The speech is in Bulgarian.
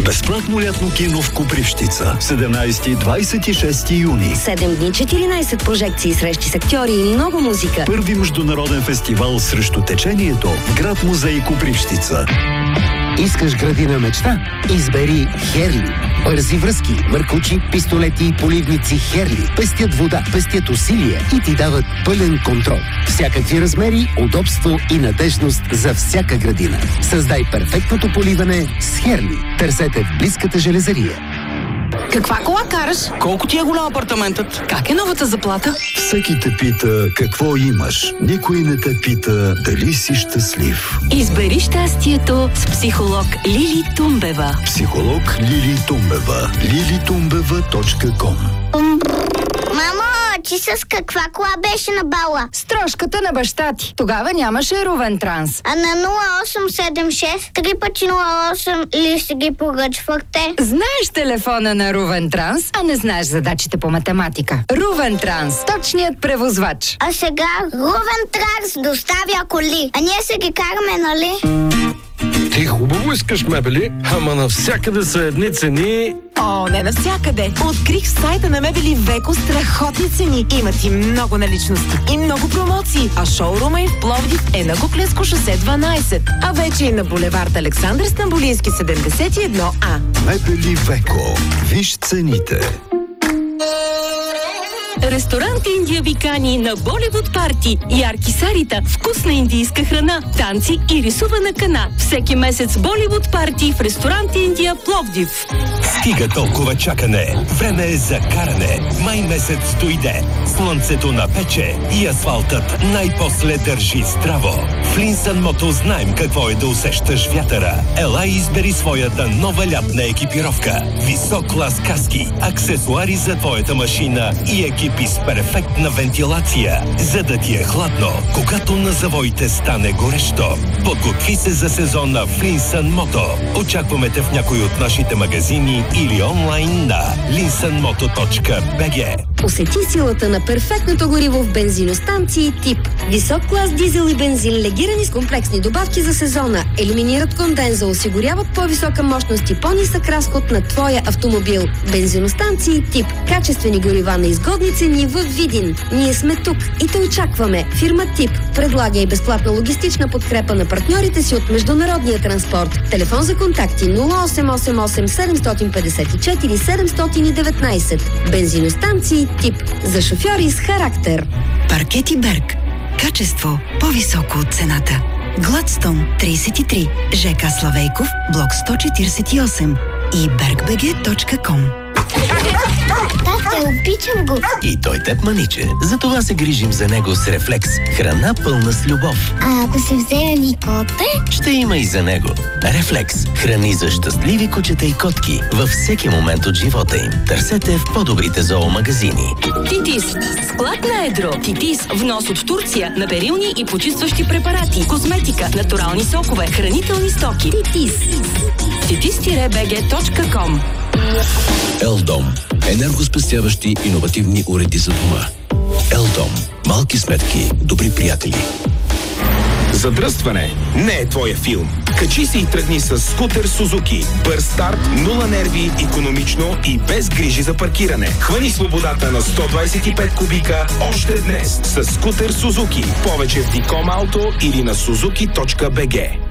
Безплатно лятно кино в Копривщица. 17 и 26 юни. 7 дни, 14 прожекции, срещи с актьори и много музика. Първи международен фестивал срещу течението в град музей Копривщица. Искаш градина мечта? Избери Херли. Бързи връзки, мъркучи, пистолети и поливници Херли пестят вода, пестят усилия и ти дават пълен контрол. Всякакви размери, удобство и надежност за всяка градина. Създай перфектното поливане с Херли. Търсете в близката железария. Каква кола караш? Колко ти е голям апартаментът? Как е новата заплата? Всеки те пита какво имаш. Никой не те пита дали си щастлив. Избери щастието с психолог Лили Тумбева. Психолог Лили Тумбева. lilitumбева.com. Мамо, ти с каква кола беше на бала? С трошката на баща ти. Тогава нямаше Рувен Транс. А на 0876 3 пъти 08 ли си ги поръчвахте? Знаеш телефона на Рувен Транс, а не знаеш задачите по математика. Рувен Транс, точният превозвач. А сега Рувен Транс доставя коли. А ние се ги караме, нали? Ти хубаво искаш мебели, ама навсякъде са едни цени. О, не навсякъде. Открих в сайта на Мебели Веко страхотни цени. Имат и много наличности и много промоции. А шоурума им в Пловдив е на Куклensко шосе 12. А вече и на булевард Александър Стамболийски 71А. Мебели Веко. Виж цените. Ресторант Индия ви кани на Боливуд парти. Ярки сарита, вкусна индийска храна, танци и рисувана кана. Всеки месец Боливуд парти в ресторант Индия Пловдив. Стига толкова чакане. Време е за каране. Май месец дойде. Слънцето напече и асфалтът най-после държи здраво. В Линсън Мото знаем какво е да усещаш вятъра. Ела и избери своята нова лятна екипировка. Висок клас каски, аксесуари за твоята машина и екипи с перфектна вентилация, за да ти е хладно, когато на завоите стане горещо. Подготви се за сезона в Линсън Мото. Очакваме те в някой от нашите магазини или онлайн на linsunmoto.bg. Усети силата на перфектното гориво в бензиностанции тип. Висок клас дизел и бензин, легирани с комплексни добавки за сезона. Елиминират конденза, осигуряват по-висока мощност и по-нисък разход на твоя автомобил. Бензиностанции тип. Качествени горива на изгодни цени в Видин. Ние сме тук и те очакваме. Фирма Тип предлага и безплатна логистична подкрепа на партньорите си от международния транспорт. Телефон за контакти 0888 754 719. Бензиностанции Тип. За шофьори с характер. Паркети Берг. Качество по-високо от цената. Гладстон 33. ЖК Славейков, блок 148 и bergbg.com. Тате, обичам го. И той теб маниче. Затова се грижим за него с Рефлекс. Храна пълна с любов. А ако се вземе ми коте? Ще има и за него. Рефлекс. Храни за щастливи кучета и котки във всеки момент от живота им. Търсете в по-добрите зоомагазини. Титис. Склад на едро. Титис. Внос от Турция на перилни и почистващи препарати, козметика, натурални сокове, хранителни стоки. Титис. titis-bg.com. Елдом. Енергоспестяващи иновативни уреди за дома. Елдом. Малки сметки, добри приятели. Задръстване не е твоя филм. Качи се и тръгни с скутер Сузуки. Бърз старт, нула нерви, икономично и без грижи за паркиране. Хвани свободата на 125 кубика още днес с скутер Сузуки. Повече в Диком Ауто или на suzuki.bg.